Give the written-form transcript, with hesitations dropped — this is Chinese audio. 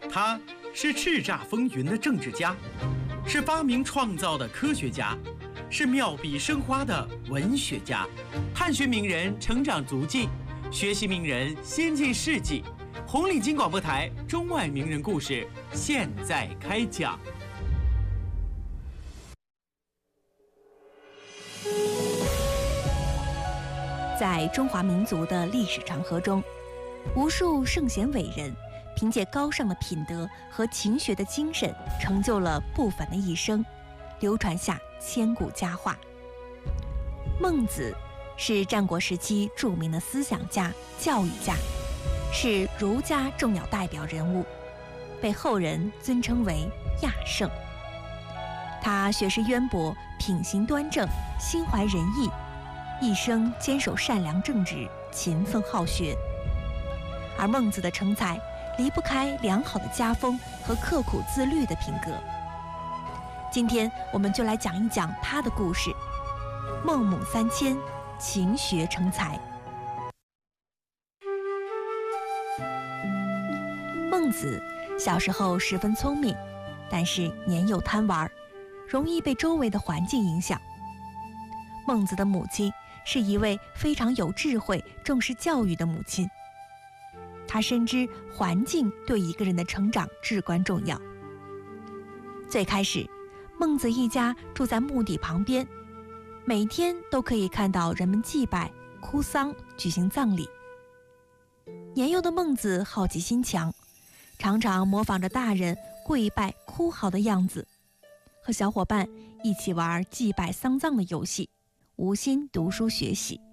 他是叱咤风云的政治家，是发明创造的科学家，是妙笔生花的文学家。探寻名人成长足迹，学习名人先进事迹。红领巾广播台中外名人故事现在开讲。 在中华民族的历史长河中，无数圣贤伟人凭借高尚的品德和勤学的精神，成就了不凡的一生，流传下千古佳话。孟子是战国时期著名的思想家、教育家，是儒家重要代表人物，被后人尊称为亚圣。他学识渊博，品行端正，心怀仁义，一生坚守善良正直，勤奋好学。而孟子的成才离不开良好的家风和刻苦自律的品格。今天我们就来讲一讲他的故事。孟母三迁，勤学成才。孟子小时候十分聪明，但是年幼贪玩，容易被周围的环境影响。孟子的母亲是一位非常有智慧、重视教育的母亲。她深知环境对一个人的成长至关重要。最开始，孟子一家住在墓地旁边，每天都可以看到人们祭拜、哭丧、举行葬礼。年幼的孟子好奇心强，常常模仿着大人跪拜哭嚎的样子，和小伙伴一起玩祭拜丧葬的游戏，无心读书学习。